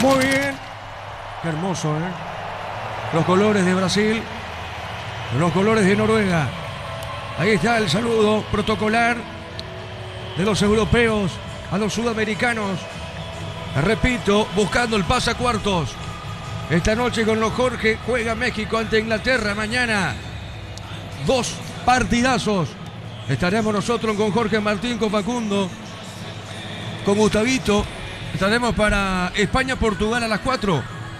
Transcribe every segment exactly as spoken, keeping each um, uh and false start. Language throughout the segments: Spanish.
Muy bien. Qué hermoso, ¿eh? Los colores de Brasil, los colores de Noruega. Ahí está el saludo protocolar de los europeos a los sudamericanos. Repito, buscando el pasacuartos. Esta noche con los Jorge juega México ante Inglaterra. Mañana dos partidazos. Estaremos nosotros con Jorge Martín, con Facundo, con Gustavito. Estaremos para España-Portugal a las cuatro.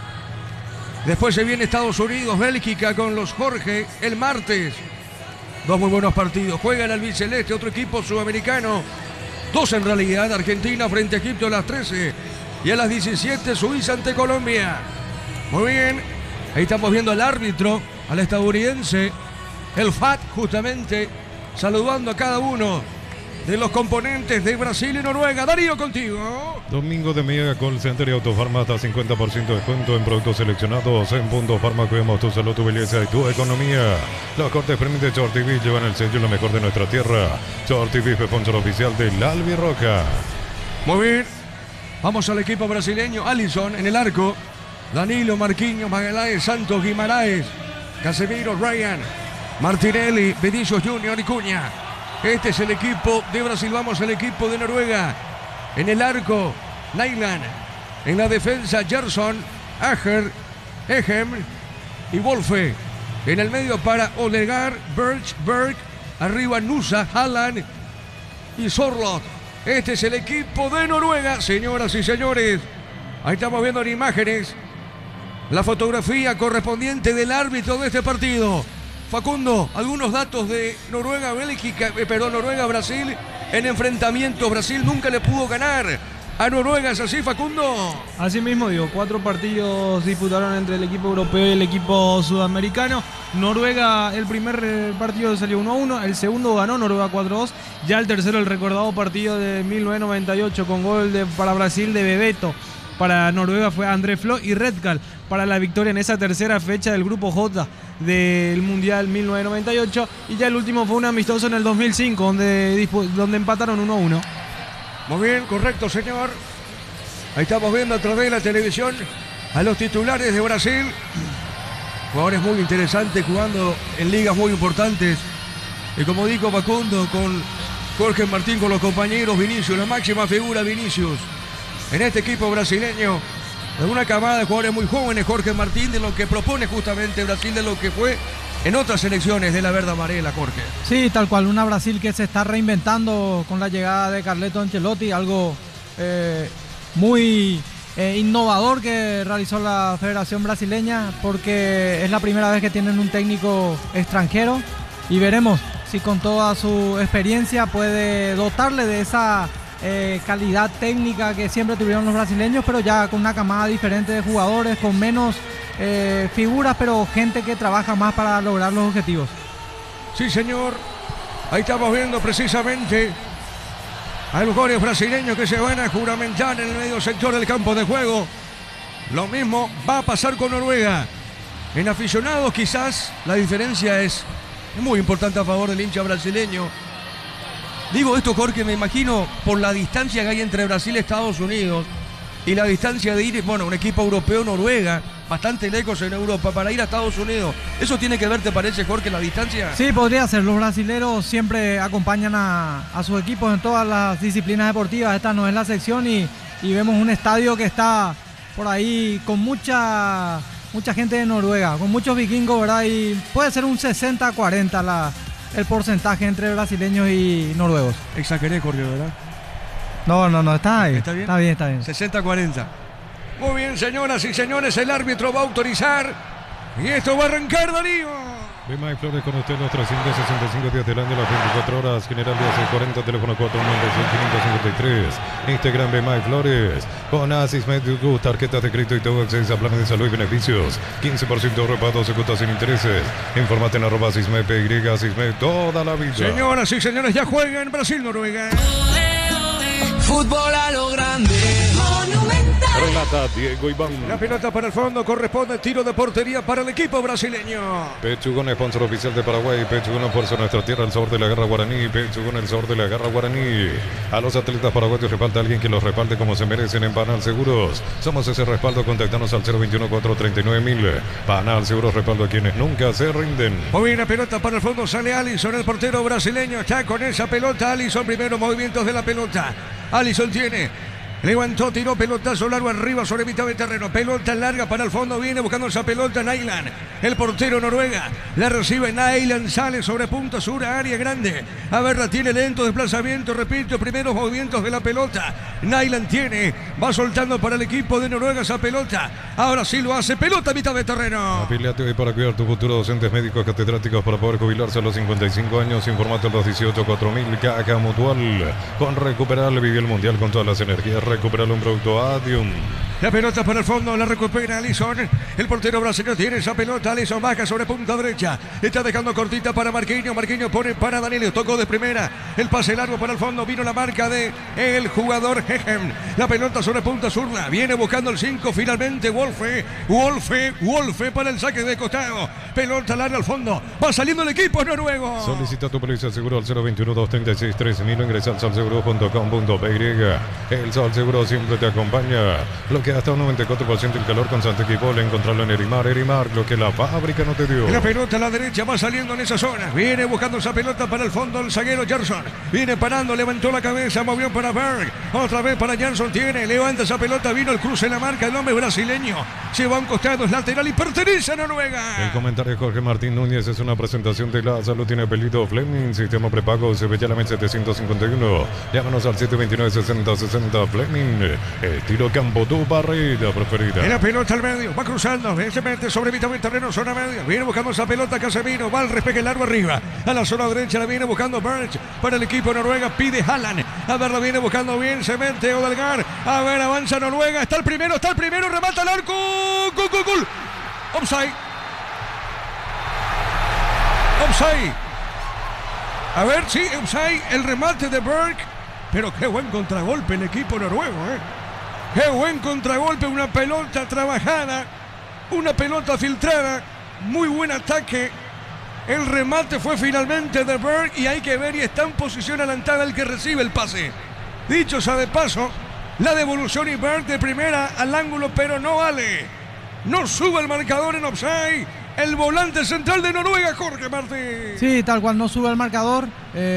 Después se viene Estados Unidos, Bélgica con los Jorge el martes. Dos muy buenos partidos. Juega el albiceleste, otro equipo sudamericano. Dos en realidad. Argentina frente a Egipto a las trece. Y a las diecisiete Suiza ante Colombia. Muy bien. Ahí estamos viendo al árbitro, al estadounidense, el F A T justamente, saludando a cada uno de los componentes de Brasil y Noruega. Darío, contigo. Domingo de Mega Call Center y Autofarma hasta cincuenta por ciento de descuento en productos seleccionados. En Punto Farma cuidamos tu salud, tu belleza y tu economía. Los cortes premium de Short T V llevan el sello lo mejor de nuestra tierra. Short T V, sponsor oficial del Albirroja. Muy bien. Vamos al equipo brasileño. Alisson en el arco. Danilo, Marquinhos, Magalhães, Santos, Guimarães, Casemiro, Ryan, Martinelli, Vinicius Junior y Cunha. Este es el equipo de Brasil. Vamos al equipo de Noruega. En el arco, Nyland. En la defensa, Gerson, Ager, Ehem y Wolfe. En el medio para Odegaard, Birch, Berg. Arriba Nusa, Haaland y Sorloth. Este es el equipo de Noruega, señoras y señores. Ahí estamos viendo en imágenes la fotografía correspondiente del árbitro de este partido. Facundo, algunos datos de Noruega, Bélgica, eh, perdón, Noruega, Brasil en enfrentamientos. Brasil nunca le pudo ganar a Noruega, ¿es así, Facundo? Así mismo, digo, cuatro partidos disputaron entre el equipo europeo y el equipo sudamericano. Noruega, el primer partido salió uno a uno, el segundo ganó Noruega cuatro a dos. Ya el tercero, el recordado partido de mil novecientos noventa y ocho con gol de, para Brasil de Bebeto. Para Noruega fue André Flo y Redkall para la victoria en esa tercera fecha del grupo J del Mundial mil novecientos noventa y ocho. Y ya el último fue un amistoso en el dos mil cinco donde, donde empataron uno a uno. Muy bien, correcto, señor. Ahí estamos viendo a través de la televisión a los titulares de Brasil. Jugadores muy interesantes jugando en ligas muy importantes. Y como dijo Facundo, con Jorge Martín, con los compañeros, Vinicius, la máxima figura Vinicius. En este equipo brasileño, de una camada de jugadores muy jóvenes, Jorge Martín, de lo que propone justamente Brasil, de lo que fue en otras selecciones de la verde amarela, Jorge. Sí, tal cual, una Brasil que se está reinventando con la llegada de Carleto Ancelotti, algo eh, muy eh, innovador que realizó la Federación Brasileña, porque es la primera vez que tienen un técnico extranjero y veremos si con toda su experiencia puede dotarle de esa Eh, calidad técnica que siempre tuvieron los brasileños, pero ya con una camada diferente de jugadores, con menos eh, figuras, pero gente que trabaja más para lograr los objetivos. Sí, señor. Ahí estamos viendo precisamente a los jugadores brasileños que se van a juramentar en el medio sector del campo de juego. Lo mismo va a pasar con Noruega. En aficionados quizás la diferencia es muy importante a favor del hincha brasileño. Digo esto, Jorge, me imagino por la distancia que hay entre Brasil y Estados Unidos y la distancia de ir, bueno, un equipo europeo, Noruega, bastante lejos en Europa, para ir a Estados Unidos. ¿Eso tiene que ver, te parece, Jorge, la distancia? Sí, podría ser. Los brasileros siempre acompañan a, a sus equipos en todas las disciplinas deportivas. Esta no es la sección y, y vemos un estadio que está por ahí con mucha, mucha gente de Noruega, con muchos vikingos, ¿verdad? Y puede ser un sesenta a cuarenta la... el porcentaje entre brasileños y noruegos. Exageré, Jorge, ¿verdad? No, no, no, está ahí. ¿Está bien? Está bien, está bien. sesenta a cuarenta. Muy bien, señoras y señores, el árbitro va a autorizar y esto va a arrancar, Darío. Bemay Flores con usted los trescientos sesenta y cinco días del año, las veinticuatro horas. General de seiscientos cuarenta, teléfono cuatro nueve seis, cinco cinco tres. Instagram Bemay Flores. Con Asis Medical, tarjetas de crédito y todo acceso a planes de salud y beneficios. quince por ciento de repago, se cuota sin intereses. Informate en arroba Sisme P Y, Sisme toda la vida. Señoras y señores, ya juegan Brasil-Noruega. Fútbol a lo grande, Monumental. Mata Diego Iván. La pelota para el fondo, corresponde tiro de portería para el equipo brasileño. Pechugón, sponsor oficial de Paraguay. Pechugón, fuerza nuestra tierra, el sabor de la garra guaraní. Pechugón, el sabor de la garra guaraní. A los atletas paraguayos le falta alguien que los respalde como se merecen en Panal Seguros. Somos ese respaldo, contactanos al cero veintiuno, cuatrocientos treinta y nueve mil. Panal Seguros, respaldo a quienes nunca se rinden. Muy bien, la pelota para el fondo, sale Alisson, el portero brasileño. Está con esa pelota, Alisson, primero movimientos de la pelota. Alisson tiene, levantó, tiró pelotazo largo arriba sobre mitad de terreno. Pelota larga para el fondo, viene buscando esa pelota Nailan. El portero Noruega la recibe Nailan, sale sobre punta sur, área grande. A ver, la tiene lento desplazamiento, repito, primeros movimientos de la pelota. Nailan tiene, va soltando para el equipo de Noruega esa pelota. Ahora sí lo hace, pelota a mitad de terreno. Afiliate hoy para cuidar tu futuro. Docentes médicos catedráticos para poder jubilarse a los cincuenta y cinco años. Informate al dos dieciocho cuatro mil. Caja Mutual. Con Recuperal vive el mundial con todas las energías. Recuperar un producto Adium. La pelota para el fondo, la recupera Alisson. El portero brasileño tiene esa pelota. Alisson baja sobre punta derecha. Está dejando cortita para Marquinhos. Marquinhos pone para Danilo. Tocó de primera. El pase largo para el fondo. Vino la marca de el jugador Hehem. La pelota sobre punta zurda. Viene buscando el cinco. Finalmente Wolfe. Wolfe. Wolfe para el saque de costado. Pelota larga al fondo. Va saliendo el equipo noruego. Solicita tu póliza seguro al cero veintiuno, doscientos treinta y seis, trece mil. Ingresa al solseguro punto com punto p y. El Sol Seguro siempre te acompaña. Lo que hasta un noventa y cuatro por ciento el calor con Santa Equipol. Encontrarlo en Erimar. Erimar, lo que la fábrica no te dio. La pelota a la derecha va saliendo en esa zona. Viene buscando esa pelota para el fondo el zaguero Gerson. Viene parando, levantó la cabeza, movió para Berg. Otra vez para Gerson. Tiene, levanta esa pelota. Vino el cruce en la marca. El hombre brasileño se va a un costado, es lateral y pertenece a Noruega. El comentario de Jorge Martín Núñez es una presentación de La Salud. Tiene apellido Fleming. Sistema prepago Sebellanamente setecientos cincuenta y uno. Llámanos al siete veintinueve, sesenta, sesenta. Fleming. Estilo campo, tu barrida preferida. En la pelota al medio, va cruzando, se mete sobre mitad del terreno, zona media. Viene buscando esa pelota Casemiro, va al respegue largo arriba. A la zona derecha la viene buscando Birch para el equipo de Noruega, pide Haaland. A ver, la viene buscando bien, se mete Odegaard. A ver, avanza Noruega, está el primero, está el primero, remata el arco. Gol, gol, gol. Offside. Offside. A ver, sí, offside, el remate de Berg. Pero qué buen contragolpe el equipo noruego, ¿eh? Qué buen contragolpe, una pelota trabajada, una pelota filtrada, muy buen ataque. El remate fue finalmente de Berg y hay que ver, y está en posición adelantada el que recibe el pase. Dicho sea de paso, la devolución y Berg de primera al ángulo, pero no vale. No sube el marcador en offside. El volante central de Noruega, Jorge Martín. Sí, tal cual, no sube el marcador.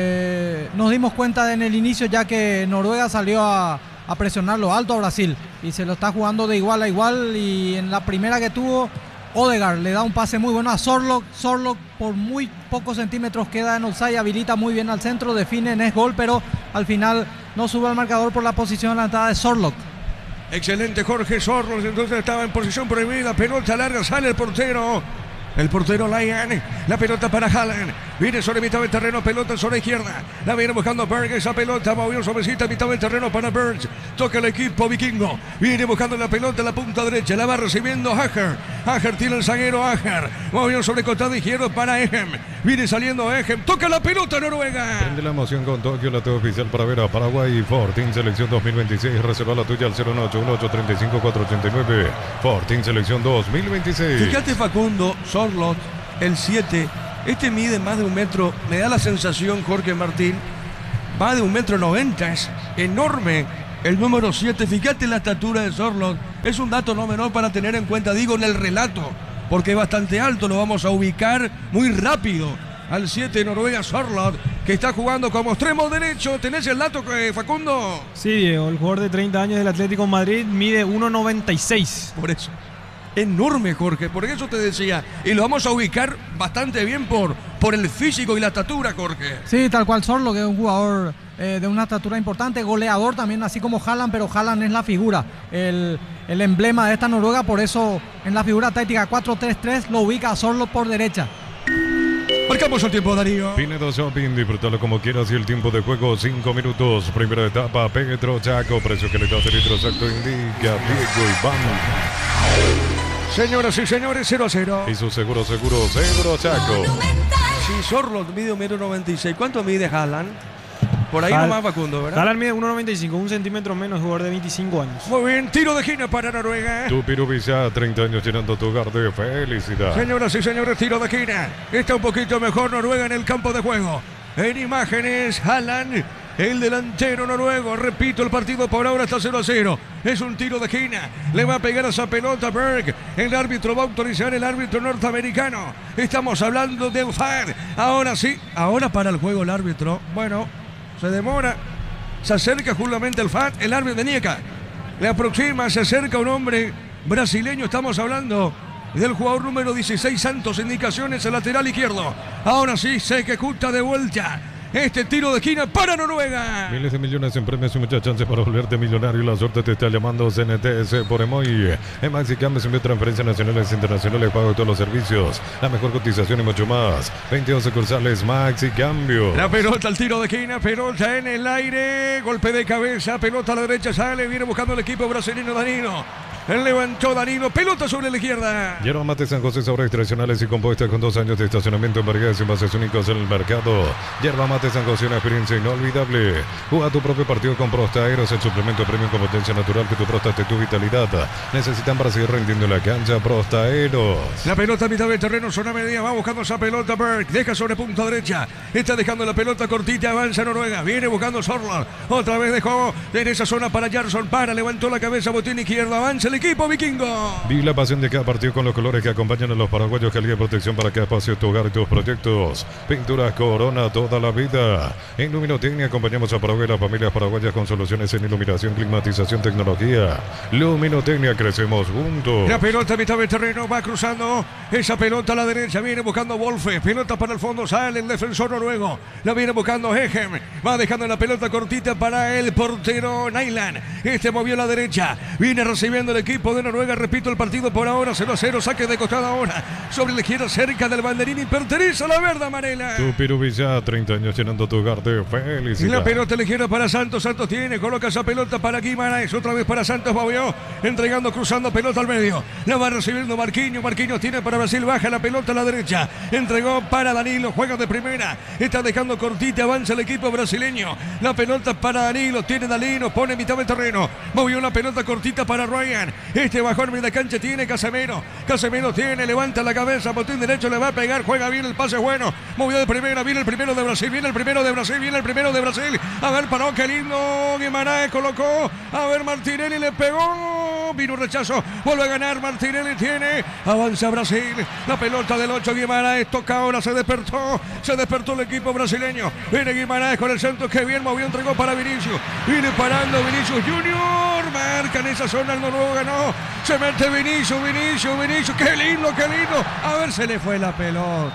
Eh, nos dimos cuenta en el inicio ya que Noruega salió a, a presionarlo alto a Brasil y se lo está jugando de igual a igual, y en la primera que tuvo Odegaard le da un pase muy bueno a Sorloth. Sorloth por muy pocos centímetros queda en offside, habilita muy bien al centro, define, es gol, pero al final no sube el marcador por la posición adelantada de Sorloth. Excelente Jorge Sorloth, entonces estaba en posición prohibida, pelota larga, sale el portero. El portero Lyon, la pelota para Haaland, viene sobre mitad del terreno, pelota sobre izquierda, la viene buscando Berg, esa pelota movió suavecita a mitad del terreno para Berg, toca el equipo vikingo, viene buscando la pelota en la punta derecha, la va recibiendo Hager, Hager tiene el zaguero Hager, movió sobre costado izquierdo para Ehem, viene saliendo Ehem, toca la pelota Noruega. Prende la emoción con Tokio, la T V oficial para ver a Paraguay y Fortín Selección dos mil veintiséis, reserva la tuya al cero nueve ocho uno, ocho tres cinco, cuatro ocho nueve, Fortín Selección dos mil veintiséis. Fíjate Facundo, Sorloth, el siete, este mide más de un metro, me da la sensación, Jorge Martín, va de un metro noventa, es enorme el número siete, fíjate la estatura de Sorloth, es un dato no menor para tener en cuenta, digo, en el relato, porque es bastante alto, lo vamos a ubicar muy rápido al siete Noruega Sorloth, que está jugando como extremo derecho. ¿Tenés el dato, eh, Facundo? Sí, Diego, el jugador de treinta años del Atlético de Madrid mide uno noventa y seis. Por eso. Enorme, Jorge, por eso te decía, y lo vamos a ubicar bastante bien por, por el físico y la estatura, Jorge. Sí, tal cual Sorloth, que es un jugador eh, de una estatura importante, goleador también, así como Haaland, pero Haaland es la figura, el, el emblema de esta Noruega, por eso en la figura táctica cuatro tres tres lo ubica a Sorloth por derecha. Marcamos el tiempo, Darío. Pinedo Shopping, disfrútalo como quieras y el tiempo de juego cinco minutos. Primera etapa, Pedro Chaco, precio que le da el litro exacto indica Diego Iván. Señoras y señores, cero a cero. Y su seguro, seguro, seguro Chaco. Si Sorloth mide un metro noventa y seis, ¿cuánto mide Haaland? Por ahí Hal- nomás Facundo, ¿verdad? Haaland mide uno noventa y cinco, un centímetro menos, jugador de veinticinco años. Muy bien, tiro de esquina para Noruega. Tu Pirubilla, treinta años llenando tu hogar de felicidad. Señoras y señores, tiro de esquina. Está un poquito mejor Noruega en el campo de juego. En imágenes, Haaland, el delantero noruego. Repito, el partido por ahora está cero a cero. Es un tiro de esquina. Le va a pegar a esa pelota Berg. El árbitro va a autorizar, el árbitro norteamericano. Estamos hablando del F A R. Ahora sí, ahora para el juego el árbitro. Bueno, se demora. Se acerca justamente el F A R. El árbitro de Nieca. Le aproxima, se acerca un hombre brasileño. Estamos hablando del jugador número dieciséis, Santos. Indicaciones al lateral izquierdo. Ahora sí se ejecuta de vuelta este tiro de esquina para Noruega. Miles de millones en premios y muchas chances para volverte millonario. La suerte te está llamando. C N T S por Emoy. En MaxiCambio se envía transferencias nacionales e internacionales, pago de todos los servicios, la mejor cotización y mucho más. veintidós sucursales MaxiCambio. La pelota al tiro de esquina, pelota en el aire, golpe de cabeza, pelota a la derecha, sale, viene buscando el equipo brasileño Danilo. Él levantó Danilo, pelota sobre la izquierda. Yerba Mate San José, sabores tradicionales y compuestas con dos años de estacionamiento en variedades y envases únicos en el mercado. Yerba Mate San José, una experiencia inolvidable. Juega tu propio partido con Prostaeros, el suplemento premium con potencia natural que tu próstata y tu vitalidad necesitan para seguir rendiendo en la cancha. Prostaeros. La pelota a mitad del terreno, zona media, va buscando esa pelota Berg, deja sobre punta derecha, está dejando la pelota cortita, avanza Noruega, viene buscando Sorloth, otra vez dejó en esa zona para Jarsson, para, levantó la cabeza, botín izquierdo, avanza el equipo vikingo. Vive la pasión de cada partido con los colores que acompañan a los paraguayos. Calidad y protección para cada espacio de tu hogar y tus proyectos. Pinturas Corona, toda la vida. En Luminotecnia acompañamos a Paraguay y las familias paraguayas con soluciones en iluminación, climatización, tecnología. Luminotecnia, crecemos juntos. La pelota a mitad del terreno, va cruzando esa pelota a la derecha, viene buscando Wolfe, pelota para el fondo, sale el defensor noruego, la viene buscando Egem, va dejando la pelota cortita para el portero Nyland. Este movió a la derecha, viene recibiendo el equipo de Noruega, repito, el partido por ahora cero a cero, saque de costado ahora, sobre la izquierda cerca del banderín y pertenece a la verde amarela. Tu Pirubilla, treinta años llenando tu hogar de Y felicidad. la pelota a la izquierda para Santos, Santos tiene, coloca esa pelota para Guimaraes, otra vez para Santos, movió, entregando, cruzando pelota al medio, la va recibiendo Marquinhos, Marquinhos tiene para Brasil, baja la pelota a la derecha, entregó para Danilo, juega de primera, está dejando cortita, avanza el equipo brasileño, la pelota para Danilo, tiene Danilo, pone mitad del terreno, movió la pelota cortita para Ryan, este bajó en media cancha, tiene Casemiro, Casemiro tiene, levanta la cabeza, botín derecho, le va a pegar, juega bien, el pase es bueno, movió de primera, viene el primero de Brasil, viene el primero de Brasil, viene el primero de Brasil, a ver, paró, qué lindo, Guimaraes colocó, a ver, Martinelli le pegó, vino un rechazo, vuelve a ganar, Martinelli tiene, avanza Brasil, la pelota del ocho, Guimaraes toca ahora, se despertó, se despertó el equipo brasileño, viene Guimaraes con el centro, que bien movió, entregó para Vinicius, viene parando Vinicius Junior, marca en esa zona, el noruego ganó, se mete Vinicius, Vinicius, Vinicius, qué lindo, qué lindo, a ver, se le fue la pelota,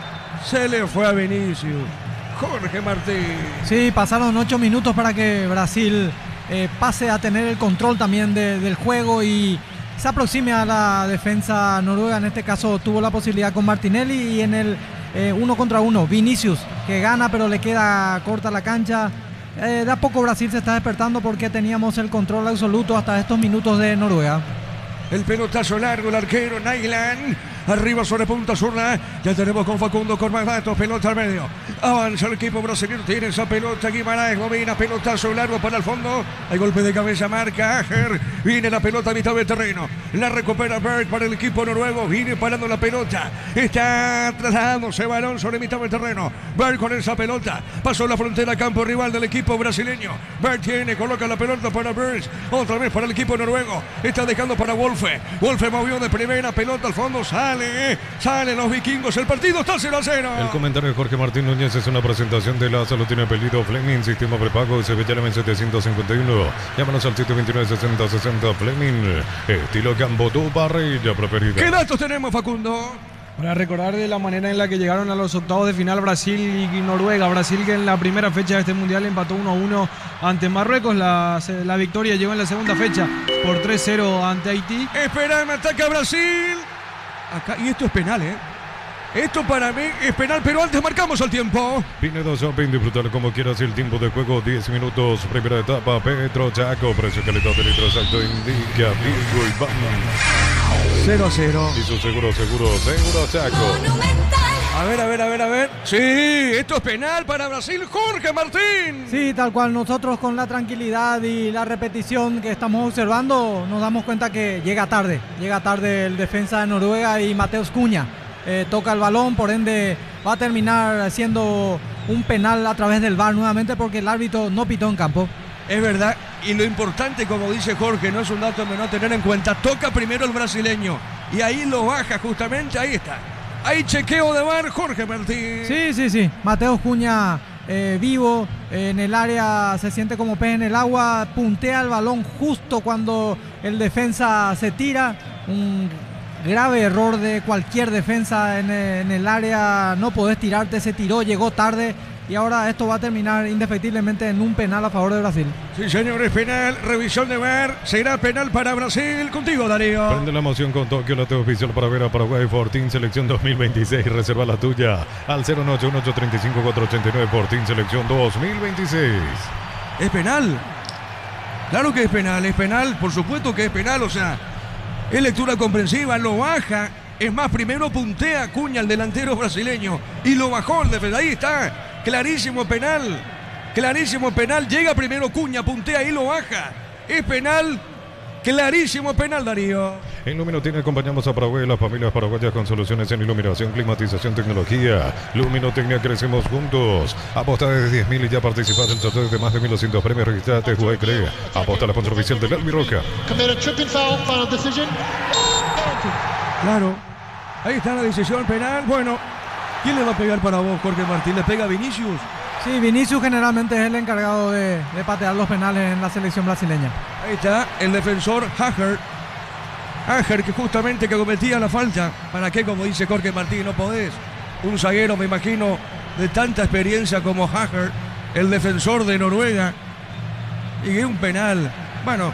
se le fue a Vinicius, Jorge Martín. Sí, pasaron ocho minutos para que Brasil eh, pase a tener el control también de, del juego y se aproxime a la defensa noruega. En este caso tuvo la posibilidad con Martinelli y en el eh, uno contra uno Vinicius, que gana pero le queda corta la cancha. Eh, de a poco Brasil se está despertando porque teníamos el control absoluto hasta estos minutos de Noruega. El pelotazo largo, el arquero Nyland. Arriba sobre punta zurda. Ya tenemos con Facundo con más datos. Pelota al medio. Avanza el equipo brasileño. Tiene esa pelota. Guimaraes domina. Pelotazo largo para el fondo. Hay golpe de cabeza. Marca Ager. Viene la pelota a mitad del terreno. La recupera Berg para el equipo noruego. Viene parando la pelota. Está trasladándose balón sobre mitad del terreno. Berg con esa pelota. Pasó la frontera. Campo rival del equipo brasileño. Berg tiene. Coloca la pelota para Berg. Otra vez para el equipo noruego. Está dejando para Wolfe. Wolfe movió de primera. Pelota al fondo. Sale. Salen los vikingos, el partido está cero a cero. El comentario de Jorge Martín Núñez es una presentación de la salud tiene apellido Fleming, sistema prepago se ve en setecientos cincuenta y uno. Llámanos al siete veintinueve sesenta sesenta Fleming, estilo Campo, tu parrilla preferida. ¿Qué datos tenemos, Facundo? Para recordar de la manera en la que llegaron a los octavos de final Brasil y Noruega. Brasil, que en la primera fecha de este mundial empató uno a uno ante Marruecos. La, la victoria llegó en la segunda fecha por tres cero ante Haití. Esperame, ataca Brasil. Acá, y esto es penal, ¿eh? Esto para mí es penal, pero antes marcamos el tiempo. Pinedo Shopping, disfrutar como quieras el tiempo de juego, diez minutos, primera etapa, Petro Chaco, precio calidad de litro exacto, indica Diego Iván. cero a cero. Y su seguro, seguro, seguro Chaco. A ver, a ver, a ver, a ver. Sí, esto es penal para Brasil, Jorge Martín. Sí, tal cual. Nosotros con la tranquilidad y la repetición que estamos observando nos damos cuenta que llega tarde. Llega tarde el defensa de Noruega y Mateus Cunha eh, toca el balón, por ende va a terminar siendo un penal a través del V A R nuevamente porque el árbitro no pitó en campo. Es verdad, y lo importante, como dice Jorge, no es un dato menor a tener en cuenta, toca primero el brasileño y ahí lo baja justamente, ahí está. Hay chequeo de V A R, Jorge Martín. Sí, sí, sí. Mateus Cunha eh, vivo eh, en el área, se siente como pez en el agua, puntea el balón justo cuando el defensa se tira. Un grave error de cualquier defensa en el, en el área, no podés tirarte, se tiró, llegó tarde. Y ahora esto va a terminar indefectiblemente en un penal a favor de Brasil. Sí, señores, penal, revisión de V A R, será penal para Brasil. Contigo, Darío. Prende la emoción con Tokio, la T V oficial para ver a Paraguay Fortín Selección dos mil veintiséis. Reserva la tuya al cero nueve ocho uno ocho tres cinco cuatro ocho nueve. Fortín Selección dos mil veintiséis. ¿Es penal? Claro que es penal, es penal, por supuesto que es penal, o sea, es lectura comprensiva, lo baja. Es más, primero puntea a Cunha, el delantero brasileño, y lo bajó el defensa. Ahí está, clarísimo penal, clarísimo penal. Llega primero Cunha, puntea y lo baja. Es penal, clarísimo penal, Darío. En Lumino tiene, acompañamos a Paraguay, las familias paraguayas con soluciones en iluminación, climatización, tecnología. Luminotecnia, crecemos juntos. Aposta desde diez mil y ya participas del sorteo de más de mil doscientos premios. Registrate, juega y crea. Aposta la sponsor oficial del Albiroca. Claro, ahí está la decisión penal. Bueno, ¿quién le va a pegar para vos, Jorge Martín? ¿Le pega a Vinicius? Sí, Vinicius generalmente es el encargado de, de patear los penales en la selección brasileña. Ahí está el defensor Hager. Hager, que justamente que cometía la falta. ¿Para qué? Como dice Jorge Martín, no podés. Un zaguero, me imagino, de tanta experiencia como Hager, el defensor de Noruega. Y un penal. Bueno,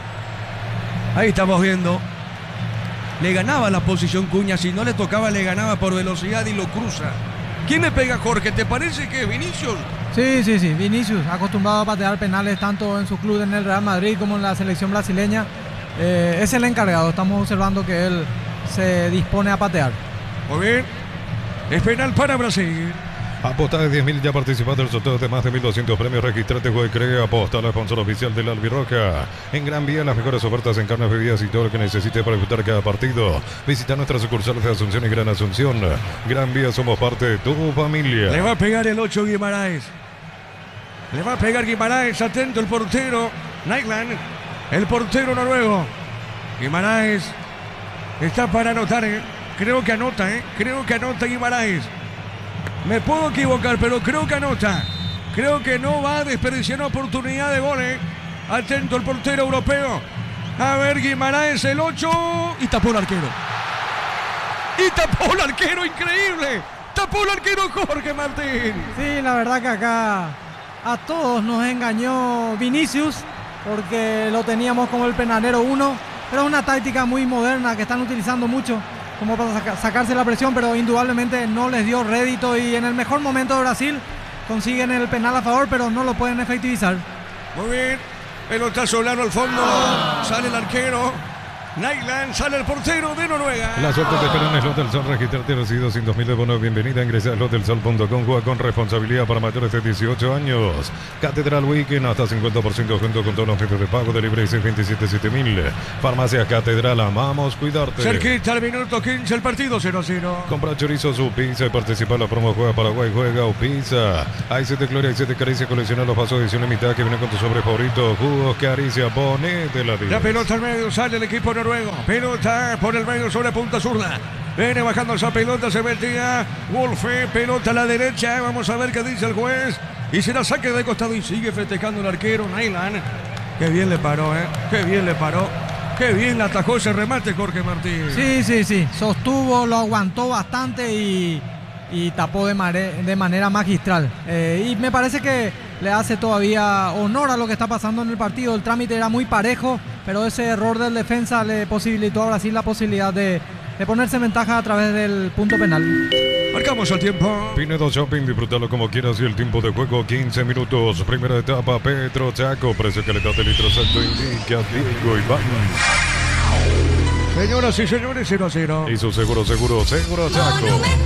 ahí estamos viendo. Le ganaba la posición Cunha, si no le tocaba le ganaba por velocidad y lo cruza. ¿Quién le pega, Jorge? ¿Te parece que es Vinicius? Sí, sí, sí, Vinicius, acostumbrado a patear penales tanto en su club en el Real Madrid como en la selección brasileña. Eh, es el encargado, estamos observando que él se dispone a patear. Muy bien, es penal para Brasil. Aposta de diez mil, ya participaste del sorteo de más de mil doscientos premios. Registrate, juega y crea. Aposta, la sponsor oficial del Albiroca. En Gran Vía, las mejores ofertas en carnes, bebidas y todo lo que necesites para disfrutar cada partido. Visita nuestras sucursales de Asunción y Gran Asunción. Gran Vía, somos parte de tu familia. Le va a pegar el ocho Guimaraes. Le va a pegar Guimaraes, atento el portero Nyland, el portero noruego. Guimaraes está para anotar, ¿eh? Creo que anota, ¿eh? Creo que anota Guimaraes. Me puedo equivocar, pero creo que anota. Creo que no va a desperdiciar una oportunidad de gol, ¿eh? Atento el portero europeo. A ver, Guimaraes, el ocho. Y tapó el arquero. Y tapó el arquero, increíble. Tapó el arquero Jorge Martín. Sí, la verdad que acá a todos nos engañó Vinicius, porque lo teníamos como el penalero uno. Pero es una táctica muy moderna que están utilizando mucho, como para saca, sacarse la presión, pero indudablemente no les dio rédito y en el mejor momento de Brasil consiguen el penal a favor, pero no lo pueden efectivizar. Muy bien, pelotazo largo al fondo, sale el arquero Nyland, sale el portero de Noruega. La suerte te espera en Slot del Sol. Registrarte, recibido sin dos mil de bono. Bienvenida, ingresa a slot del sol punto com. Juega con responsabilidad para mayores de dieciocho años. Catedral Weekend, hasta cincuenta por ciento junto con todos los medios de pago de libre seis veintisiete siete mil. Farmacia Catedral, amamos cuidarte. Cerquita al minuto quince, el partido cero cero. Compra chorizo su pizza y participa en la promo Juega Paraguay, juega o pizza. Ahí se te gloria, ahí se te caricia. Colecciona los vasos de edición limitada que vienen con tu sobre favorito. Jugos, caricia, ponete la diez. La pelota al medio, sale el equipo noruego. Pelota por el medio sobre punta zurda. Viene bajando esa pelota, se metía Wolfe, pelota a la derecha. Vamos a ver qué dice el juez. Y será saque de costado y sigue festejando el arquero Nyland. Qué bien le paró, ¿eh? Qué bien le paró. Qué bien le atajó ese remate Jorge Martín. Sí, sí, sí. Sostuvo, lo aguantó bastante y, y tapó de, mare, de manera magistral. Eh, y me parece que le hace todavía honor a lo que está pasando en el partido. El trámite era muy parejo, pero ese error del defensa le posibilitó a Brasil la posibilidad de, de ponerse en ventaja a través del punto penal. Marcamos el tiempo. Pinedo Shopping, disfrútalo como quieras y el tiempo de juego quince minutos. Primera etapa, Petro Chaco, precio calidad de litro exacto, indica Diego Iván. Señoras y señores, cero a cero. Y su seguro, seguro, seguro Chaco.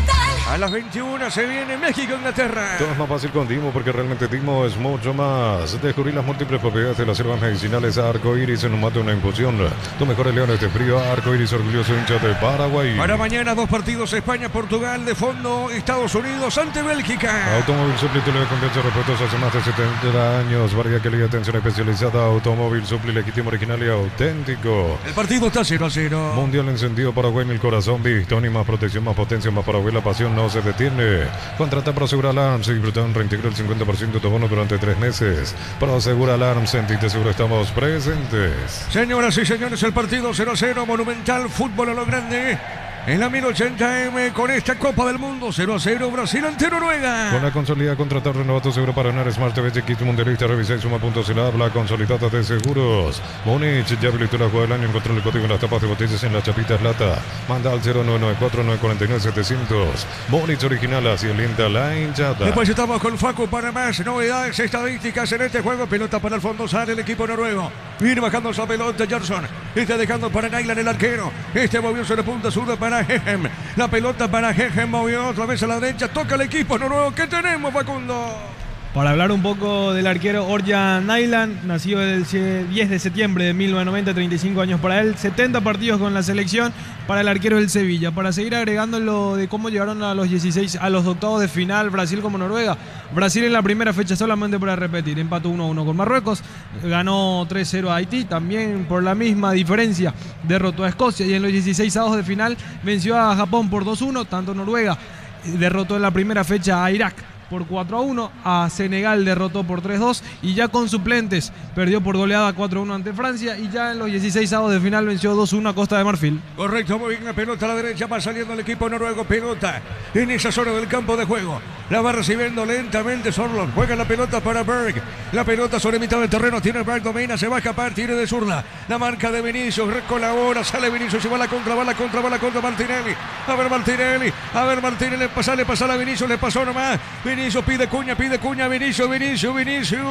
A las veintiuna se viene México-Inglaterra. Todo es más fácil con Dimo porque realmente Dimo es mucho más. Descubrir las múltiples propiedades de las hierbas medicinales Arco Iris en un mate, una infusión. Tus mejores leones de frío. Arco Iris, orgulloso hincha de Paraguay. Para mañana dos partidos, España-Portugal, de fondo Estados Unidos ante Bélgica. Automóvil Supli, te le confianza, respetos hace más de setenta años. Varia calidad, atención especializada. Automóvil Supli, legítimo, original y auténtico. El partido está cero a cero. Mundial encendido, Paraguay, mil corazón. Bistoni, más protección, más potencia, más Paraguay, la pasión no se detiene. Contrata Prosegur Alarms y disfruta un reintegro del cincuenta por ciento de tu bono durante tres meses. Prosegur Alarms, sentite seguro, estamos presentes. Señoras y señores, el partido cero a cero, Monumental, fútbol a lo grande. En la mil ochenta eme con esta Copa del Mundo, cero a cero, Brasil ante Noruega. Con la consolidada contratar renovato seguro para ganar Smart T V, Kit Mundialista, revisa y suma puntos y la habla consolidada de seguros. Múnich ya habilitó la jugada del año, encontró el código en las tapas de botellas en las chapitas lata. Manda al cero nueve nueve cuatro nueve cuatro nueve siete cero cero. Múnich original, así alienta la hinchada. Después estamos con Facu para más novedades estadísticas en este juego. Pelota para el fondo, sale el equipo noruego. Viene bajando esa pelota Gerson. Está dejando para Nailan el arquero. Este movió sobre punta zurda para Hehem. La pelota para Hehem, movió otra vez a la derecha. Toca el equipo noruego. ¿Qué tenemos, Facundo? Para hablar un poco del arquero Orjan Nailan, nació el diez de septiembre de mil novecientos noventa, treinta y cinco años para él, setenta partidos con la selección para el arquero del Sevilla. Para seguir agregando lo de cómo llegaron a los dieciséis, a los octavos de final Brasil como Noruega. Brasil en la primera fecha, solamente para repetir, empató uno a uno con Marruecos, ganó tres cero a Haití, también por la misma diferencia derrotó a Escocia, y en los dieciséis avos de final venció a Japón por dos uno, tanto Noruega derrotó en la primera fecha a Irak por cuatro a uno, a Senegal derrotó por tres dos y ya con suplentes perdió por goleada cuatro a uno ante Francia, y ya en los dieciséis avos de final venció dos uno a Costa de Marfil. Correcto, muy bien, la pelota a la derecha, va saliendo el equipo noruego, pelota en esa zona del campo de juego, la va recibiendo lentamente Sorlon, juega la pelota para Berg, la pelota sobre mitad del terreno, tiene Berg, domina, se va a escapar, tiene de zurda, la marca de Vinicius, colabora, sale Vinicius, se va a la contra, va a la contra, va a la contra Martinelli, a ver Martinelli, a ver Martinelli, pasa, le pasa a Vinicius, le pasó nomás, Vinicius pide cuña, pide cuña, Vinicius, Vinicius, Vinicius,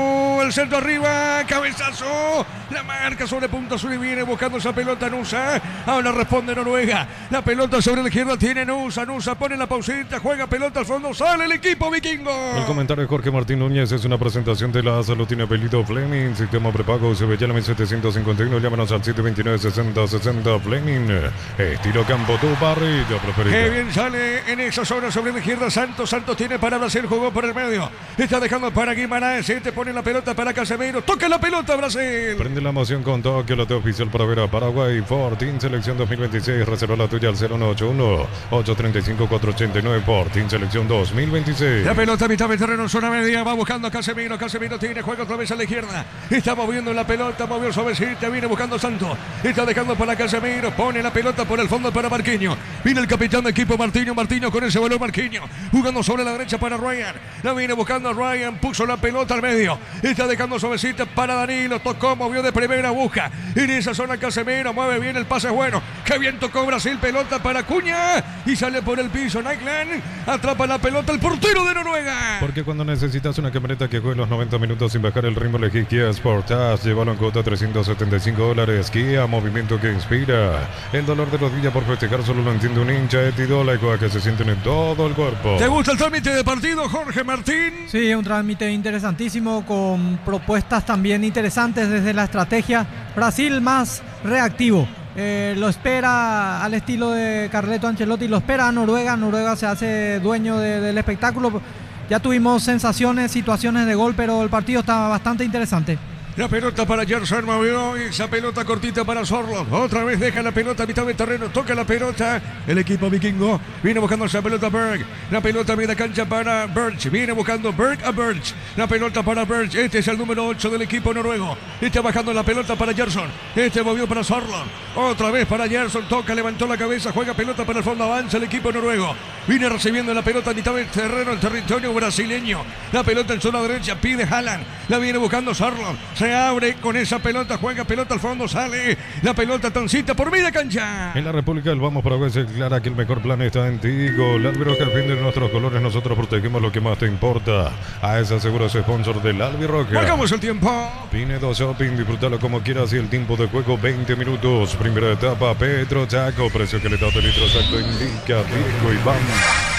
el centro arriba, cabezazo, la marca sobre punta sur y viene buscando esa pelota Nusa, ahora responde Noruega, la pelota sobre la izquierda tiene Nusa, Nusa pone la pausita, juega pelota al fondo, sale el equipo vikingo. El comentario de Jorge Martín Núñez es una presentación de la salud, tiene apellido Fleming, sistema prepago U C B ya mil setecientos cincuenta y uno, llámanos al siete veintinueve sesenta sesenta Fleming, estilo campo, tu parrilla preferida. Qué bien sale en esa zona sobre la izquierda Santos, Santos tiene para Brasil, jugó por el medio, está dejando para Guimaraes, te pone la pelota para Casemiro, toca la pelota Brasil. Prende la emoción con Tokio, la oficial para ver a Paraguay, Fortín Selección dos mil veintiséis, reserva la tuya al cero uno ocho uno, ocho tres cinco, cuatro ocho nueve, Fortín Selección dos mil veintiséis. La pelota a mitad de terreno, zona media, va buscando a Casemiro, Casemiro tiene, juega otra vez a la izquierda, está moviendo la pelota, movió suavecita, viene buscando Santos, está dejando para Casemiro, pone la pelota por el fondo para Marquinhos, viene el capitán de equipo Martinho, Martinho con ese balón Marquinhos, jugando sobre la derecha para Ryan, la viene buscando Ryan, puso la pelota al medio, está dejando suavecita para Danilo, tocó, movió de primera, busca, en esa zona Casemiro, mueve bien, el pase es bueno, que bien tocó Brasil, pelota para Cuña, y sale por el piso, Nightland, atrapa la pelota el portero de Noruega. Porque cuando necesitas una camioneta que juegue los noventa minutos sin bajar el ritmo, elegí Kia Sportage, llévalo en cuota trescientos setenta y cinco dólares, Kia, movimiento que inspira, el dolor de rodilla por festejar solo lo entiende un hincha de Tidólico, que se sienten en todo el cuerpo. ¿Te gusta el trámite de partido, Jorge Martín? Sí, un trámite interesantísimo con propuestas también interesantes desde la estrategia. Brasil más reactivo, eh, lo espera al estilo de Carleto Ancelotti, lo espera a Noruega, Noruega se hace dueño de, del espectáculo. Ya tuvimos sensaciones, situaciones de gol, pero el partido está bastante interesante. La pelota para Gerson, movió esa pelota cortita para Sorlot. Otra vez deja la pelota a mitad de terreno, toca la pelota. El equipo vikingo viene buscando esa pelota Berg. La pelota a media cancha para Birch. Viene buscando Berg a Birch. La pelota para Birch. Este es el número ocho del equipo noruego. Está bajando la pelota para Gerson. Este movió para Sorlot. Otra vez para Gerson. Toca, levantó la cabeza, juega pelota para el fondo. Avanza el equipo noruego. Viene recibiendo la pelota a mitad del terreno, el territorio brasileño. La pelota en zona derecha, pide Haaland. La viene buscando Sorlot. Se abre con esa pelota, juega pelota al fondo, sale la pelota tancita por media cancha. En la República del Vamos Paraguay se declara que el mejor plan está en Tigo. La Albirroja defiende nuestros colores, nosotros protegemos lo que más te importa. A esa seguro es sponsor del Albirroja. Marcamos el tiempo. Pinedo Shopping, disfrútalo como quieras y el tiempo de juego veinte minutos. Primera etapa, Petro Chaco, precio que le da de litro exacto indica Diego Iván.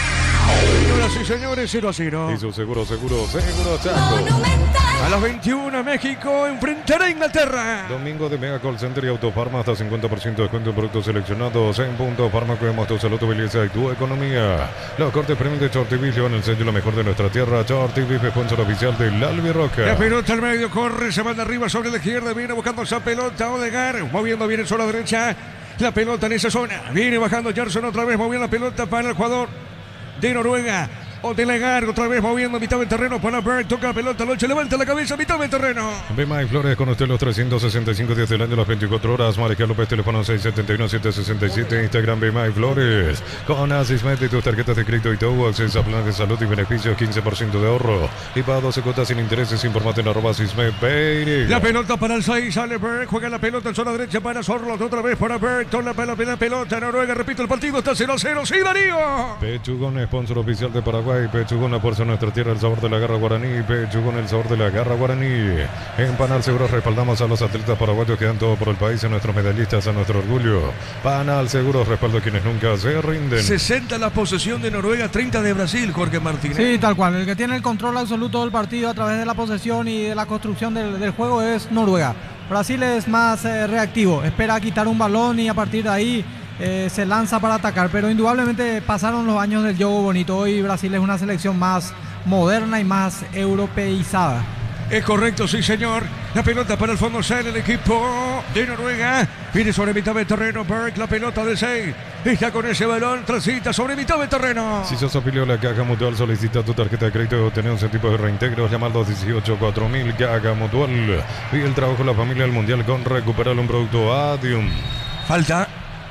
Señoras y señores, cero a cero. Hizo seguro, seguro, seguro Chaco. A las veintiuna, México enfrentará a Inglaterra. Domingo de Mega Call Center y Autofarma hasta cincuenta por ciento de descuento en productos seleccionados. En Punto Farma cuidamos tu salud, tu belleza y tu economía. Los cortes premium de Short T V llevan el sello lo mejor de nuestra tierra. Short T V, sponsor oficial del Albirroca. La pelota al medio, corre, se manda arriba sobre la izquierda, viene buscando esa pelota, Odegaard, moviendo bien sobre la derecha. La pelota en esa zona, viene bajando Gerson otra vez, moviendo la pelota para el jugador de Noruega. Odegaard otra vez moviendo mitad del terreno para Berg, toca la pelota, Loche, levanta la cabeza, mitad del terreno. Bema y Flores con usted los trescientos sesenta y cinco días del año, las veinticuatro horas. Maricel López, teléfono seis siete uno, siete seis siete, Instagram Bema y Flores. Con Asismet y tus tarjetas de crédito y todo, acceso a planes de salud y beneficios, quince por ciento de ahorro. Y para doce cuotas sin intereses, informate en arroba Asismet. La pelota para el seis, sale Berg, juega la pelota en zona derecha para Sorlot, otra vez para Berg, toca la, la, la pelota, Noruega, repito el partido, está cero a cero, sí Darío. Pechugón, sponsor oficial de Paraguay, Pechugón, por nuestra tierra, el sabor de la garra guaraní. Pechugón, el sabor de la garra guaraní. En Panal Seguros respaldamos a los atletas paraguayos que dan todo por el país, a nuestros medallistas, a nuestro orgullo. Panal Seguros respaldo a quienes nunca se rinden. sesenta la posesión de Noruega, treinta de Brasil, Jorge Martínez. Sí, tal cual. El que tiene el control absoluto del partido a través de la posesión y de la construcción del, del juego es Noruega. Brasil es más eh, reactivo, espera quitar un balón y a partir de ahí Eh, se lanza para atacar, pero indudablemente pasaron los años del juego bonito. Hoy Brasil es una selección más moderna y más europeizada. Es correcto, sí señor. La pelota para el fondo sale el equipo de Noruega. Viene sobre mitad del terreno Berg, la pelota de seis. Está con ese balón, transita sobre mitad del terreno. Si sos afiliado a la Caja Mutual, solicita tu tarjeta de crédito y obtener un tipo de reintegro. Llama al dos dieciocho cuatro mil, Caja Mutual. Vive el trabajo de la familia del Mundial con recuperar un producto Adium. Falta.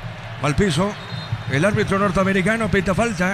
Al piso, el árbitro norteamericano pita falta,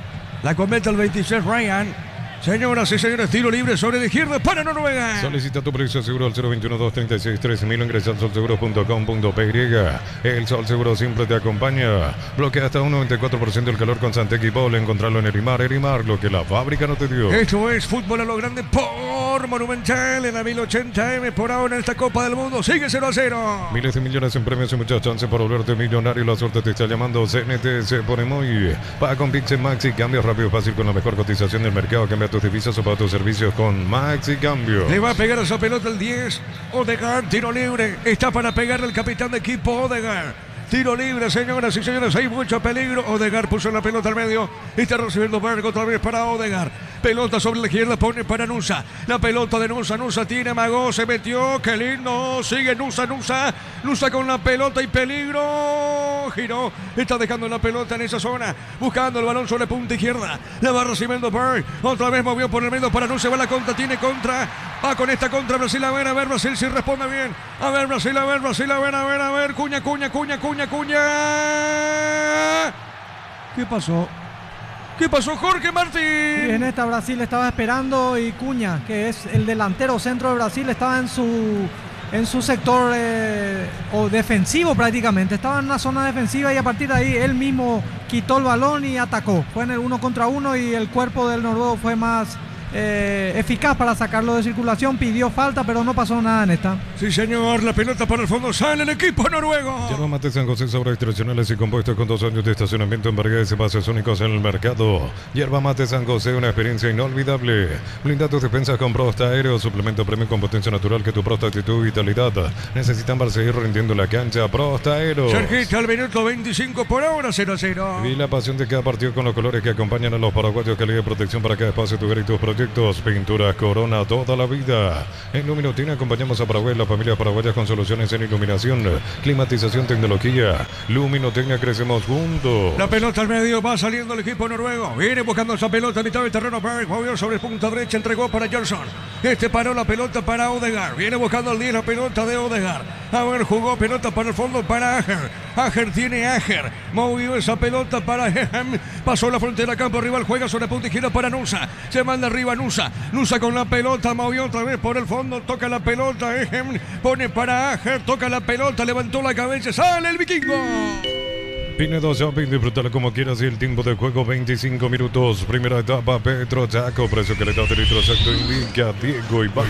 la comete el veintiséis Ryan. Señoras y señores, tiro libre sobre la izquierda para Noruega. Solicita tu precio seguro al cero veintiuno, dos treinta y seis, trece mil o ingresa al sol seguro punto com punto p y. El Sol Seguro siempre te acompaña. Bloquea hasta un noventa y cuatro por ciento del calor con Santec y Paul. Encontrarlo en Erimar. Erimar, lo que la fábrica no te dio. Esto es fútbol a lo grande por Monumental en la mil ochenta M por ahora en esta Copa del Mundo. Sigue cero a cero. Miles de millones en premios y muchas chances para volverte millonario. La suerte te está llamando. C N T se pone muy. Paga con Pixel Maxi. Cambio rápido y fácil con la mejor cotización del mercado. Cambia tus divisas o para tus servicios con Maxi Cambio. Le va a pegar a esa pelota el diez. Odegaard, tiro libre. Está para pegarle el capitán de equipo Odegaard. Tiro libre, señoras y señores, hay mucho peligro. Odegaard puso la pelota al medio. Está recibiendo Berg otra vez para Odegaard. Pelota sobre la izquierda, pone para Nusa. La pelota de Nusa, Nusa tiene, amagó, se metió. Qué lindo, sigue Nusa, Nusa. Nusa con la pelota y peligro. Giró, está dejando la pelota en esa zona. Buscando el balón sobre punta izquierda. La va recibiendo Berg. Otra vez movió por el medio para Nusa. Va la contra, tiene contra. Va con esta contra Brasil. A ver, a ver, Brasil si responde bien. A ver, Brasil, a ver, Brasil, a ver, a ver, a ver. Cuña, cuña, cuña, cuña. Cuña. ¿Qué pasó? ¿Qué pasó, Jorge Martín? Y en esta Brasil estaba esperando y Cuña, que es el delantero centro de Brasil, estaba en su en su sector eh, o defensivo prácticamente. Estaba en una zona defensiva y a partir de ahí él mismo quitó el balón y atacó. Fue en el uno contra uno y el cuerpo del noruego fue más Eh, eficaz para sacarlo de circulación. Pidió falta, pero no pasó nada en esta. Sí, señor, la pelota para el fondo, sale el equipo noruego. Yerba Mate San José, sabores tradicionales y compuestos con dos años de estacionamiento en variedades y bases únicos en el mercado. Yerba Mate San José, una experiencia inolvidable. Blinda tus defensas con Prosta Aéreo, suplemento premium con potencia natural que tu próstata y tu vitalidad necesitan para seguir rindiendo la cancha. Prosta Aéreo. Cerquita al minuto veinticinco por hora, cero a cero. Y la pasión de cada partido con los colores que acompañan a los paraguayos, calidad de protección para cada espacio, tu hogar y tus proyectos. Pinturas Corona toda la vida. En Luminotina acompañamos a Paraguay, las familias paraguayas con soluciones en iluminación, climatización, tecnología. Luminotina, crecemos juntos. La pelota al medio, va saliendo el equipo noruego. Viene buscando esa pelota a mitad del terreno. Berg movió sobre punta derecha, entregó para Johnson. Este paró la pelota para Odegaard. Viene buscando el diez, la pelota de Odegaard. A ver, jugó pelota para el fondo para Ager. Ager tiene Ager. Movió esa pelota para Ehem. Pasó la frontera, campo rival, juega sobre punta izquierda para Nusa. Se manda arriba Nusa. Nusa con la pelota, movió otra vez por el fondo, toca la pelota, Ehem, pone para Ager, toca la pelota, levantó la cabeza, sale el vikingo. Pinedo Shopping, disfrútala como quieras y el tiempo de juego veinticinco minutos. Primera etapa, Petro Chaco, precio que le da litro exacto, indica Diego Iván.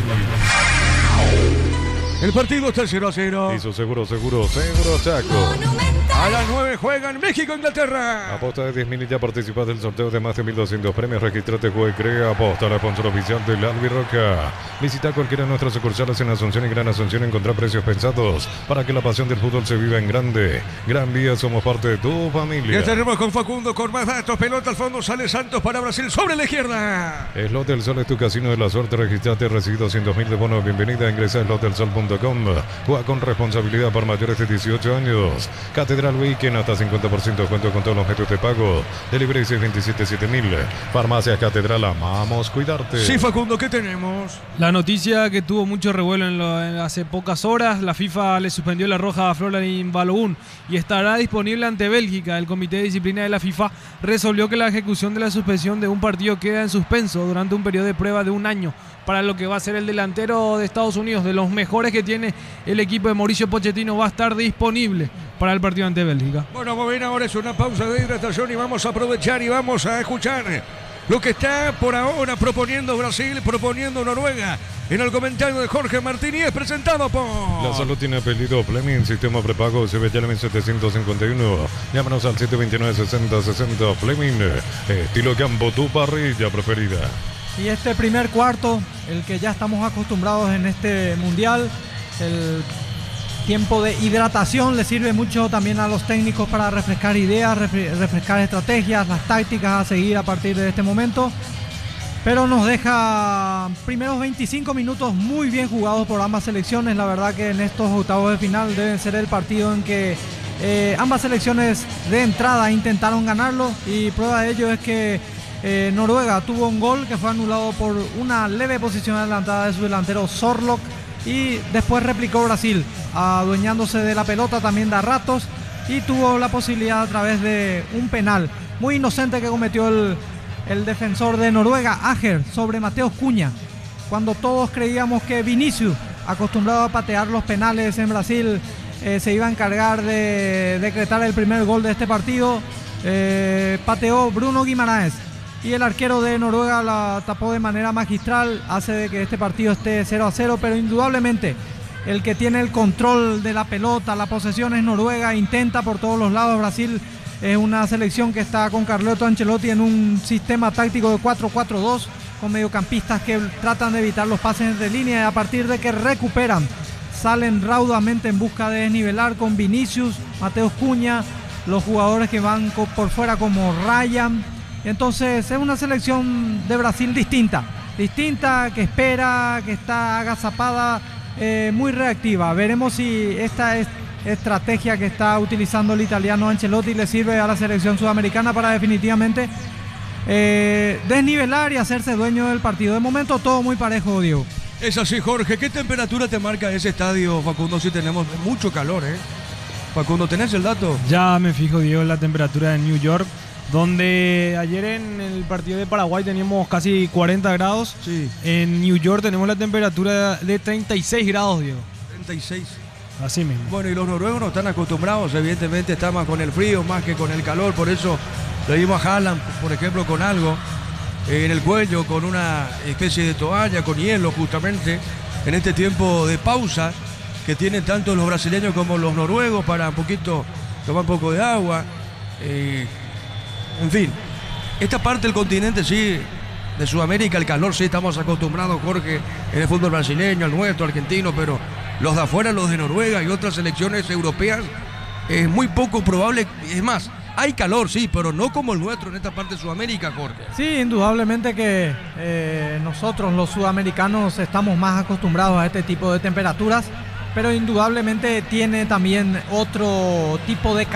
El partido está cero a cero. Hizo seguro, seguro, seguro Chaco. A las nueve juegan México-Inglaterra. Aposta de diez mil y ya participas del sorteo de más de mil doscientos premios. Registrate, juega y crea. Aposta, la sponsor oficial del Albirroca. Visita cualquiera de nuestras sucursales en Asunción y Gran Asunción. Encontrar precios pensados para que la pasión del fútbol se viva en grande. Gran Vía, somos parte de tu familia. Ya estaremos con Facundo, con más datos. Pelota al fondo, sale Santos para Brasil sobre la izquierda. Slot del Sol es tu casino de la suerte. Registrate, recibí doscientos mil de bono. Bienvenida, ingresa a slot del sol punto com. Juega con responsabilidad para mayores de dieciocho años. Catedral Weekend, hasta cincuenta por ciento descuento con todos los métodos de pago. Delivery seis dos siete siete mil. Farmacia Catedral, amamos cuidarte. Sí, Facundo, ¿qué tenemos? La noticia que tuvo mucho revuelo en, lo, en hace pocas horas, la FIFA le suspendió la roja a Florian Balogun y estará disponible ante Bélgica. El Comité de Disciplina de la FIFA resolvió que la ejecución de la suspensión de un partido queda en suspenso durante un periodo de prueba de un año para lo que va a ser el delantero de Estados Unidos, de los mejores que tiene el equipo de Mauricio Pochettino, va a estar disponible para el partido ante Bélgica. Bueno, vamos bien, ahora es una pausa de hidratación y vamos a aprovechar y vamos a escuchar lo que está por ahora proponiendo Brasil, proponiendo Noruega. En el comentario de Jorge Martínez, presentado por... La salud tiene apellido Fleming, sistema prepago C B L setecientos cincuenta y uno. Llámanos al siete dos nueve, sesenta sesenta. Fleming, estilo campo, tu parrilla preferida. Y este primer cuarto, el que ya estamos acostumbrados en este mundial, el tiempo de hidratación le sirve mucho también a los técnicos para refrescar ideas, refrescar estrategias, las tácticas a seguir a partir de este momento. Pero nos deja primeros veinticinco minutos muy bien jugados por ambas selecciones. La verdad que en estos octavos de final deben ser el partido en que eh, ambas selecciones de entrada intentaron ganarlo, y prueba de ello es que Eh, Noruega tuvo un gol que fue anulado por una leve posición adelantada de su delantero Sorlock, y después replicó Brasil adueñándose de la pelota también da ratos, y tuvo la posibilidad a través de un penal muy inocente que cometió el, el defensor de Noruega, Ajer, sobre Mateus Cunha, cuando todos creíamos que Vinicius, acostumbrado a patear los penales en Brasil, eh, se iba a encargar de decretar el primer gol de este partido. Eh, pateó Bruno Guimaraes y el arquero de Noruega la tapó de manera magistral, hace de que este partido esté cero a cero, pero indudablemente el que tiene el control de la pelota, la posesión es Noruega, intenta por todos los lados. Brasil es una selección que está con Carleto Ancelotti en un sistema táctico de cuatro cuatro dos, con mediocampistas que tratan de evitar los pases de línea, y a partir de que recuperan, salen raudamente en busca de desnivelar con Vinicius, Mateus Cunha, los jugadores que van por fuera como Ryan. Entonces es una selección de Brasil distinta, distinta, que espera, que está agazapada, eh, muy reactiva. Veremos si esta es estrategia que está utilizando el italiano Ancelotti le sirve a la selección sudamericana para definitivamente eh, desnivelar y hacerse dueño del partido. De momento todo muy parejo, Diego. Es así, Jorge. ¿Qué temperatura te marca ese estadio, Facundo? Si tenemos mucho calor, ¿eh? Facundo, ¿tenés el dato? Ya me fijo, Diego, en la temperatura de New York, donde ayer en el partido de Paraguay teníamos casi cuarenta grados. Sí. En New York tenemos la temperatura de treinta y seis grados, Diego. treinta y seis. Así mismo. Bueno, y los noruegos no están acostumbrados, evidentemente están más con el frío, más que con el calor. Por eso le dimos a Haaland, por ejemplo, con algo en el cuello, con una especie de toalla, con hielo, justamente en este tiempo de pausa que tienen tanto los brasileños como los noruegos para un poquito tomar un poco de agua. Eh, En fin, esta parte del continente, sí, de Sudamérica, el calor, sí, estamos acostumbrados, Jorge, en el fútbol brasileño, el nuestro, argentino, pero los de afuera, los de Noruega y otras selecciones europeas, es muy poco probable. Es más, hay calor, sí, pero no como el nuestro en esta parte de Sudamérica, Jorge. Sí, indudablemente que eh, nosotros los sudamericanos estamos más acostumbrados a este tipo de temperaturas, pero indudablemente tiene también otro tipo de calor.